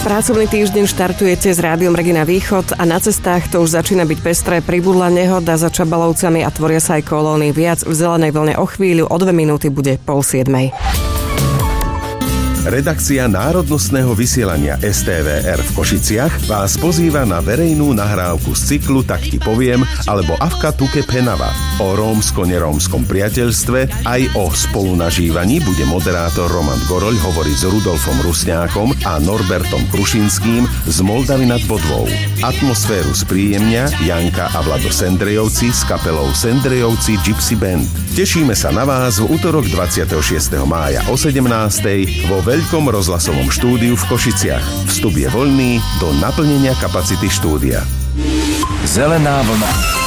Pracovný týždeň štartujete s Rádiom Regina Východ a na cestách to už začína byť pestré. Pribudla nehoda za Čabalovcami a tvoria sa aj kolóny. Viac v zelenej vlne o chvíľu, o 2 minúty bude 6:30. Redakcia národnostného vysielania STVR v Košiciach vás pozýva na verejnú nahrávku z cyklu Tak ti poviem alebo Avka Tuke Penava. O rómsko-nerómskom priateľstve aj o spolunažívaní bude moderátor Roman Goroľ hovoriť s Rudolfom Rusňákom a Norbertom Krušinským z Moldavy nad Bodvou. Atmosféru spríjemnia Janka a Vlado Sendrejovci s kapelou Sendrejovci Gypsy Band. Tešíme sa na vás v utorok 26. mája o 17:00 vo veľkom rozhlasovom štúdiu v Košiciach. Vstup je voľný do naplnenia kapacity štúdia. Zelená vlna.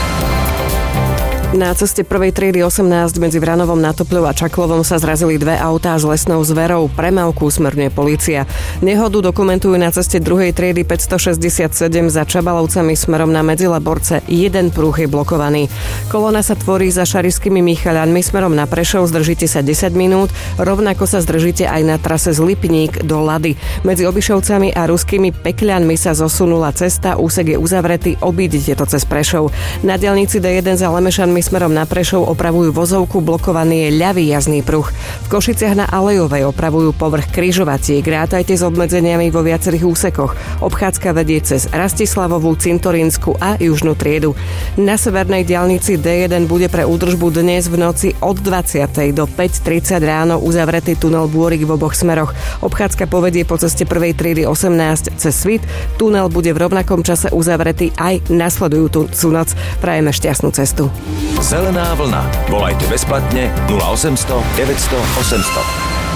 Na ceste prvej triedy 18 medzi Vranovom na Topľou a Čaklovom sa zrazili dve autá s lesnou zverou. Premávku usmerňuje polícia. Nehodu dokumentujú na ceste druhej triedy 567 za Čabalovcami smerom na Medzilaborce. Jeden prúh je blokovaný. Kolóna sa tvorí za Šarišskými Michaľanmi smerom na Prešov. Zdržíte sa 10 minút. Rovnako sa zdržíte aj na trase z Lipník do Lady. Medzi Obišovcami a Ruskými Pekľanmi sa zosunula cesta. Úsek je uzavretý. Obídite to cez Prešov. Na diaľnici D1 za Lemešanmi smerom na Prešov opravujú vozovku, blokovaný je ľavý jazdný pruh. V Košiciach na Alejovej opravujú povrch križovaciek. Rátajte s obmedzeniami vo viacerých úsekoch. Obchádzka vedie cez Rastislavovú, Cintorínsku a Južnú triedu. Na severnej diaľnici D1 bude pre údržbu dnes v noci od 20. do 5:30 ráno uzavretý tunel Bôrik v oboch smeroch. Obchádzka povedie po ceste prvej triedy 18 cez Svit. Tunel bude v rovnakom čase uzavretý aj nasledujúcu noc. Prajeme šťastnú cestu. Zelená vlna. Volajte bezplatne 0800 900 800.